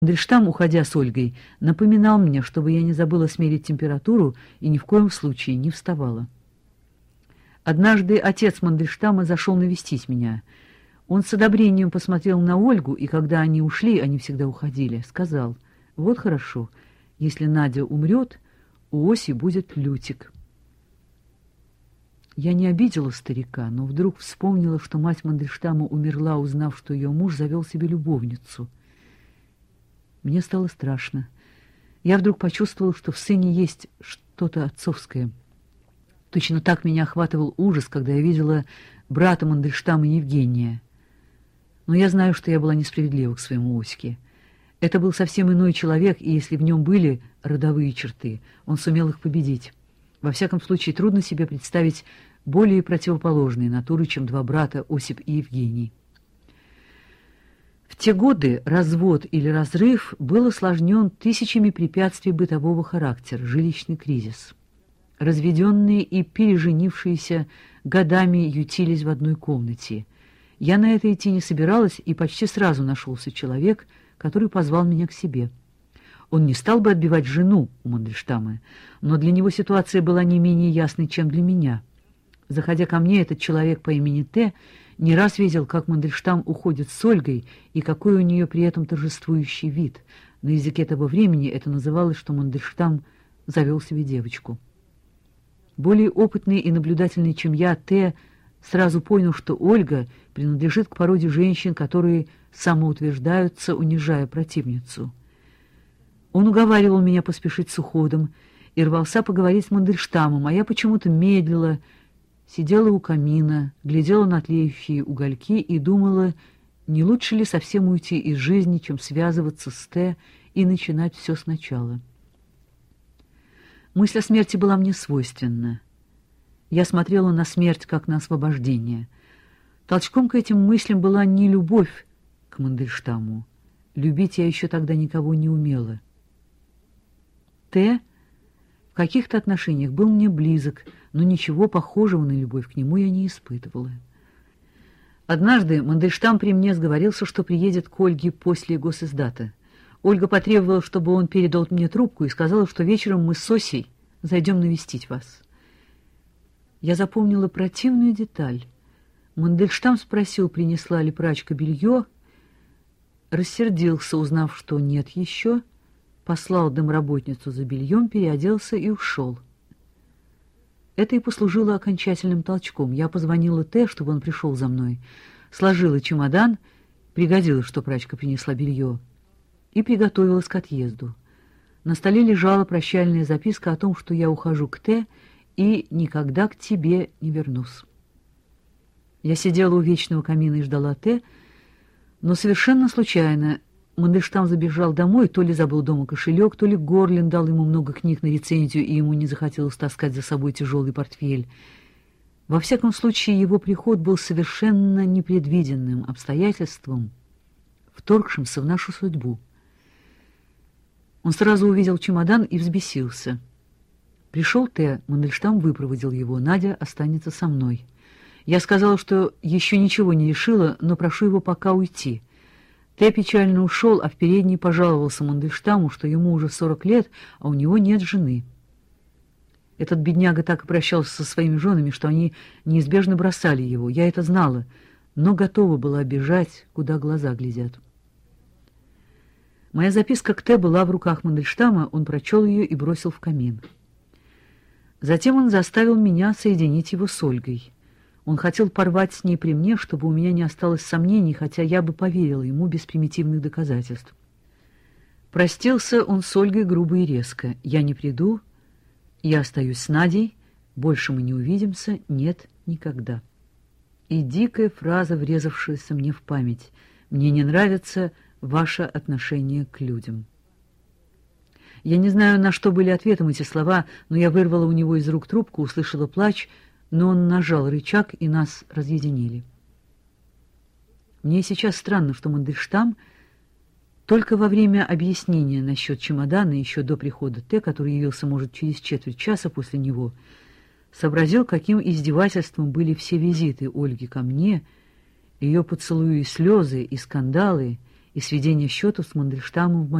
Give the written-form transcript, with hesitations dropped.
Мандельштам, уходя с Ольгой, напоминал мне, чтобы я не забыла смерить температуру и ни в коем случае не вставала. Однажды отец Мандельштама зашел навестить меня. Он с одобрением посмотрел на Ольгу, и когда они ушли, они всегда уходили, сказал: «Вот хорошо, если Надя умрет, у Оси будет Лютик». Я не обидела старика, но вдруг вспомнила, что мать Мандельштама умерла, узнав, что ее муж завел себе любовницу. Мне стало страшно. Я вдруг почувствовала, что в сыне есть что-то отцовское. Точно так меня охватывал ужас, когда я видела брата Мандельштама Евгения. Но я знаю, что я была несправедлива к своему Оське. Это был совсем иной человек, и если в нем были родовые черты, он сумел их победить. Во всяком случае, трудно себе представить более противоположные натуры, чем два брата Осип и Евгений. В те годы развод или разрыв был осложнен тысячами препятствий бытового характера, жилищный кризис. Разведенные и переженившиеся годами ютились в одной комнате. Я на это идти не собиралась, и почти сразу нашелся человек, который позвал меня к себе. Он не стал бы отбивать жену у Мандельштама, но для него ситуация была не менее ясной, чем для меня. Заходя ко мне, этот человек по имени Т. не раз видел, как Мандельштам уходит с Ольгой и какой у нее при этом торжествующий вид. На языке того времени это называлось, что Мандельштам завел себе девочку. Более опытный и наблюдательный, чем я, Т. сразу понял, что Ольга принадлежит к породе женщин, которые самоутверждаются, унижая противницу. Он уговаривал меня поспешить с уходом и рвался поговорить с Мандельштамом, а я почему-то медлила, сидела у камина, глядела на тлеющие угольки и думала, не лучше ли совсем уйти из жизни, чем связываться с Т. и начинать все сначала. Мысль о смерти была мне свойственна. Я смотрела на смерть как на освобождение. Толчком к этим мыслям была не любовь к Мандельштаму. Любить я еще тогда никого не умела. Т. в каких-то отношениях был мне близок, но ничего похожего на любовь к нему я не испытывала. Однажды Мандельштам при мне сговорился, что приедет к Ольге после госиздата. Ольга потребовала, чтобы он передал мне трубку, и сказала, что вечером мы с Осей зайдем навестить вас. Я запомнила противную деталь. Мандельштам спросил, принесла ли прачка белье, рассердился, узнав, что нет еще, послал домработницу за бельем, переоделся и ушел. Это и послужило окончательным толчком. Я позвонила Т., чтобы он пришел за мной, сложила чемодан, пригодилось, что прачка принесла белье, и приготовилась к отъезду. На столе лежала прощальная записка о том, что я ухожу к Т. и никогда к тебе не вернусь. Я сидела у вечного камина и ждала Т., но совершенно случайно Мандельштам забежал домой, то ли забыл дома кошелек, то ли Горлин дал ему много книг на рецензию, и ему не захотелось таскать за собой тяжелый портфель. Во всяком случае, его приход был совершенно непредвиденным обстоятельством, вторгшимся в нашу судьбу. Он сразу увидел чемодан и взбесился. Пришел Т., Мандельштам выпроводил его, Надя останется со мной. Я сказала, что еще ничего не решила, но прошу его пока уйти. Т. печально ушел, а в передней пожаловался Мандельштаму, что ему уже 40 лет, а у него нет жены. Этот бедняга так обращался со своими женами, что они неизбежно бросали его. Я это знала, но готова была бежать, куда глаза глядят. Моя записка к Т. была в руках Мандельштама, он прочел ее и бросил в камин. Затем он заставил меня соединить его с Ольгой. Он хотел порвать с ней при мне, чтобы у меня не осталось сомнений, хотя я бы поверила ему без примитивных доказательств. Простился он с Ольгой грубо и резко. «Я не приду, я остаюсь с Надей, больше мы не увидимся, нет, никогда». И дикая фраза, врезавшаяся мне в память: «Мне не нравится ваше отношение к людям». Я не знаю, на что были ответом эти слова, но я вырвала у него из рук трубку, услышала плач, но он нажал рычаг, и нас разъединили. Мне сейчас странно, что Мандельштам только во время объяснения насчет чемодана, еще до прихода Т., который явился, может, через четверть часа после него, сообразил, каким издевательством были все визиты Ольги ко мне, ее поцелуи и слезы, и скандалы, и сведение счетов с Мандельштамом в